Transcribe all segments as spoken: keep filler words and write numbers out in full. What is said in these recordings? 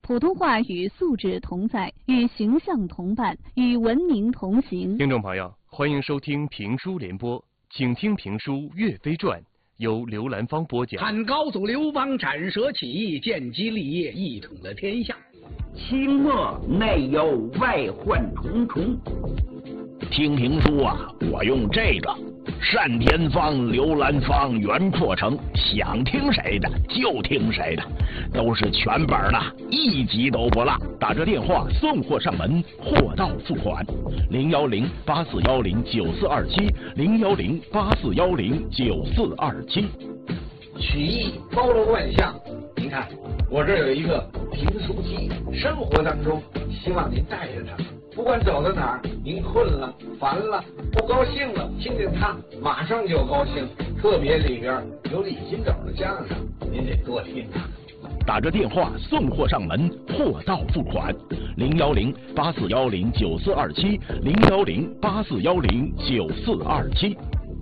普通话与素质同在，与形象同伴，与文明同行。 听众朋友，欢迎收听评书联播，请听评书《岳飞传》，由刘兰芳播讲。 汉高祖刘邦斩蛇起义，建基立业，一统了天下。 清末内忧外患重重。听评书啊，我用这个单田芳、刘兰芳原作成，想听谁的就听谁的，都是全本的，一集都不落。打这电话送货上门，货到付款。零幺零八四幺零九四二七，零幺零八四幺零九四二七。 曲艺包罗万象，您看我这有一个评书机，生活当中希望您带着它。不管走到哪儿，您困了、烦了、不高兴了，听见它马上就高兴。特别里边有李金斗的相声，您得多听它。 打着电话送货上门，货到付款。零幺零八四幺零九四二七，零幺零八四幺零九四二七。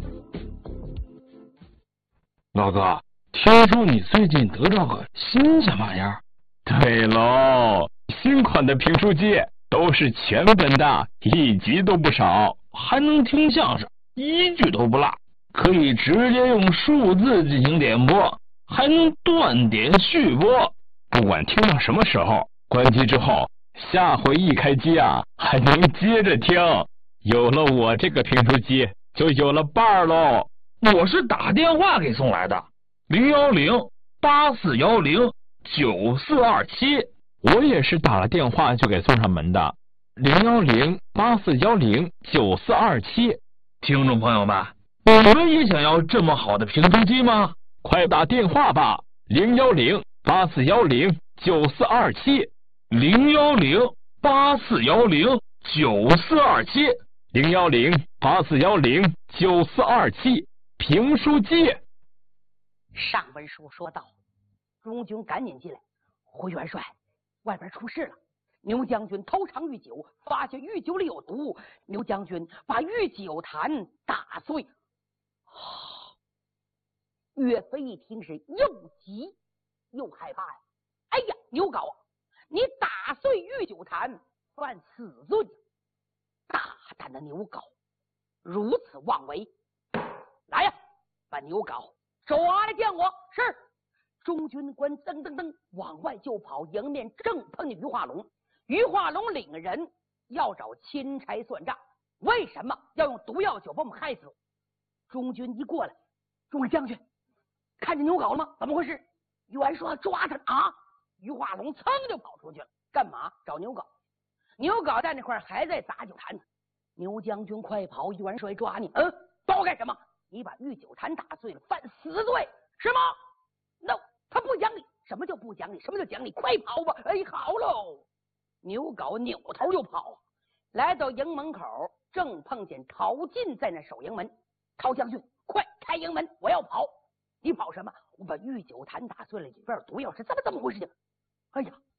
老哥，听说你最近得到个新什么玩意儿？ 对喽，新款的评书机。都是全本的，一集都不少， 还能听相声，一句都不落，可以直接用数字进行点播，还能断点续播， 不管听到什么时候，关机之后，下回一开机啊，还能接着听。有了我这个评书机，就有了伴儿喽。 我是打电话给送来的，零幺零八四幺零九四二七。 我也是打了电话就给送上门的，零幺零八四幺零九四二七。 听众朋友们，你们也想要这么好的评书机吗？ 快打电话吧，零幺零八四幺零九四二七， 零幺零八四幺零九四二七， 零幺零八四幺零九四二七，评书机。 上文书说到，中军赶紧进来，胡元帅。外边出事了，牛将军偷尝御酒，发现御酒里有毒，牛将军把御酒坛打碎。哦，岳飞一听是又急又害怕呀！哎呀，牛皋，你打碎御酒坛，犯死罪！大胆的牛皋，如此妄为！来呀，把牛皋抓来见我！是。中军官噔噔噔往外就跑，迎面正碰见于化龙。于化龙领人要找钦差算账，为什么要用毒药酒把我们害死？中军一过来，众位将军，看见牛皋了吗？怎么回事？元帅抓他啊！于化龙噌就跑出去了，干嘛？找牛皋。牛皋在那块还在砸酒坛呢。牛将军快跑！元帅抓你！嗯，抓我干什么？你把御酒坛打碎了，犯死罪是吗？ no。他不讲理，什么叫不讲理？什么叫讲理？快跑吧！哎，好喽！牛皋扭头就跑，来到营门口，正碰见陶进在那守营门。陶将军，快开营门，我要跑！你跑什么？我把御酒坛打碎了，里边有毒药，是这么这么回事情。哎呀，